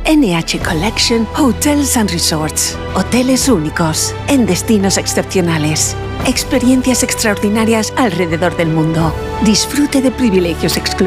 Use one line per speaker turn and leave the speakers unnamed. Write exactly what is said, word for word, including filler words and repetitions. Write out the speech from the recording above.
N H Collection Hotels and Resorts. Hoteles únicos, en destinos excepcionales. Experiencias extraordinarias alrededor del mundo. Disfrute de privilegios exclusivos